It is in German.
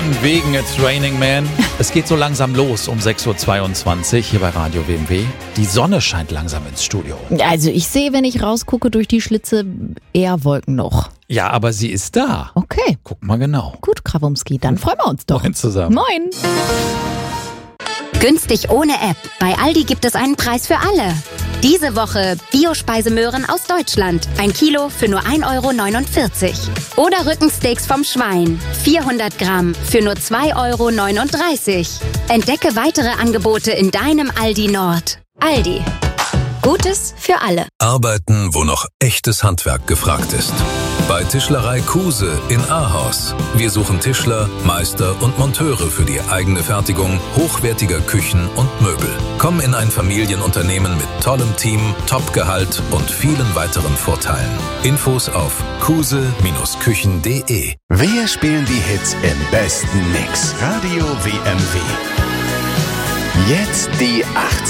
Von wegen It's Raining Man. Es geht so langsam los um 6.22 Uhr hier bei Radio WMW. Die Sonne scheint langsam ins Studio. Also ich sehe, wenn ich rausgucke durch die Schlitze, eher Wolken noch. Ja, aber sie ist da. Okay. Guck mal genau. Gut, Krawumski, dann freuen wir uns doch. Moin zusammen. Moin. Günstig ohne App. Bei Aldi gibt es einen Preis für alle. Diese Woche Biospeisemöhren aus Deutschland. 1 Kilo für nur 1,49 €. Oder Rückensteaks vom Schwein. 400 Gramm für nur 2,39 €. Entdecke weitere Angebote in deinem Aldi Nord. Aldi. Gutes für alle. Arbeiten, wo noch echtes Handwerk gefragt ist. Bei Tischlerei Kuse in Ahaus. Wir suchen Tischler, Meister und Monteure für die eigene Fertigung hochwertiger Küchen und Möbel. Komm in ein Familienunternehmen mit tollem Team, Top-Gehalt und vielen weiteren Vorteilen. Infos auf kuse-küchen.de. Wir spielen die Hits im besten Mix. Radio WMW. Jetzt die 80er.